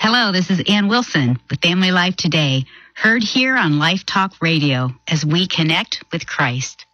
Hello, this is Ann Wilson with Family Life Today, heard here on Life Talk Radio as we connect with Christ.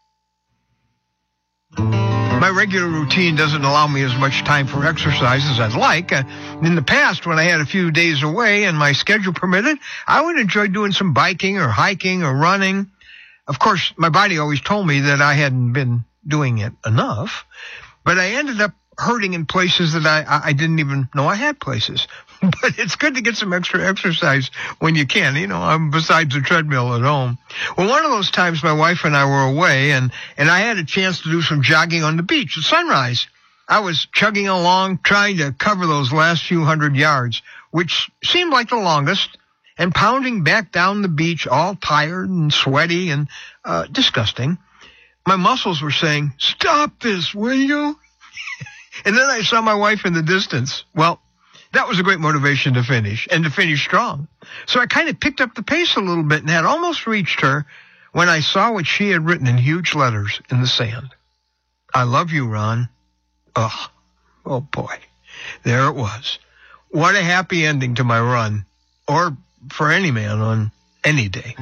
My regular routine doesn't allow me as much time for exercise as I'd like. In the past, when I had a few days away and my schedule permitted, I would enjoy doing some biking or hiking or running. Of course, my body always told me that I hadn't been doing it enough, but I ended up hurting in places that I didn't even know I had places. But it's good to get some extra exercise when you can, besides the treadmill at home. Well, one of those times my wife and I were away, and I had a chance to do some jogging on the beach at sunrise. I was chugging along, trying to cover those last few 100 yards, which seemed like the longest, and pounding back down the beach, all tired and sweaty and disgusting. My muscles were saying, "Stop this, will you?" And then I saw my wife in the distance. Well, that was a great motivation to finish, and to finish strong. So I kind of picked up the pace a little bit and had almost reached her when I saw what she had written in huge letters in the sand. "I love you, Ron." Oh boy. There it was. What a happy ending to my run, or for any man on any day.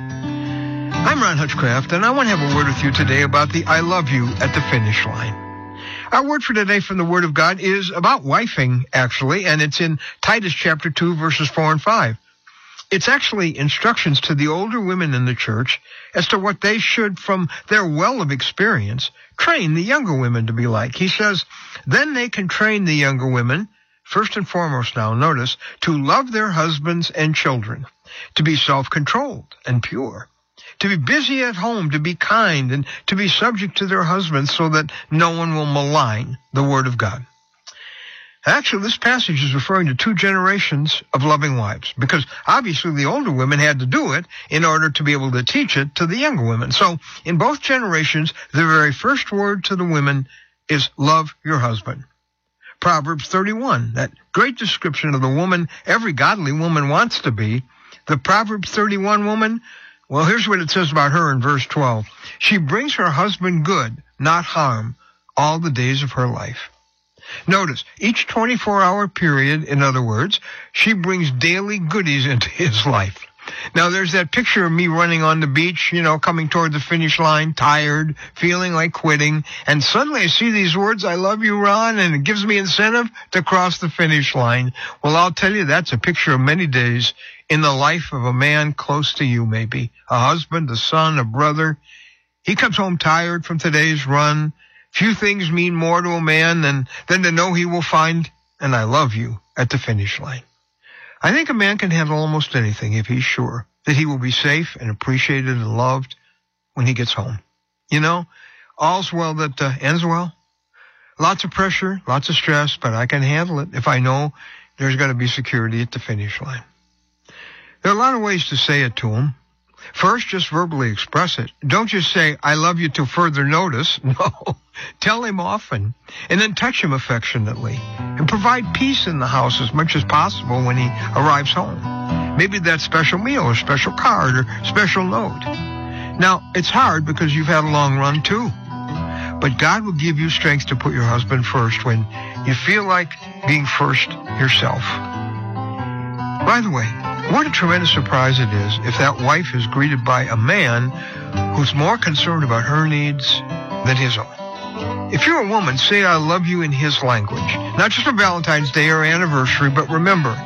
I'm Ron Hutchcraft, and I want to have a word with you today about the I love you at the finish line. Our word for today from the Word of God is about wifing, actually, and it's in Titus chapter 2, verses 4 and 5. It's actually instructions to the older women in the church as to what they should, from their well of experience, train the younger women to be like. He says, then they can train the younger women, first and foremost now, notice, to love their husbands and children, to be self-controlled and pure, to be busy at home, to be kind, and to be subject to their husbands so that no one will malign the Word of God. Actually, this passage is referring to two generations of loving wives, because obviously the older women had to do it in order to be able to teach it to the younger women. So in both generations, the very first word to the women is love your husband. Proverbs 31, that great description of the woman every godly woman wants to be. The Proverbs 31 woman, well, here's what it says about her in verse 12. She brings her husband good, not harm, all the days of her life. Notice, each 24-hour period, in other words, she brings daily goodies into his life. Now, there's that picture of me running on the beach, coming toward the finish line, tired, feeling like quitting, and suddenly I see these words, "I love you, Ron," and it gives me incentive to cross the finish line. Well, I'll tell you, that's a picture of many days in the life of a man close to you, maybe. A husband, a son, a brother. He comes home tired from today's run. Few things mean more to a man than to know he will find an "I love you" at the finish line. I think a man can handle almost anything if he's sure that he will be safe and appreciated and loved when he gets home. All's well that ends well. Lots of pressure, lots of stress, but I can handle it if I know there's going to be security at the finish line. There are a lot of ways to say it to him. First, just verbally express it. Don't just say, "I love you" till further notice. No, tell him often, and then touch him affectionately, and provide peace in the house as much as possible when he arrives home. Maybe that special meal or special card or special note. Now, it's hard because you've had a long run too, but God will give you strength to put your husband first when you feel like being first yourself. By the way, what a tremendous surprise it is if that wife is greeted by a man who's more concerned about her needs than his own. If you're a woman, say "I love you" in his language. Not just on Valentine's Day or anniversary, but remember,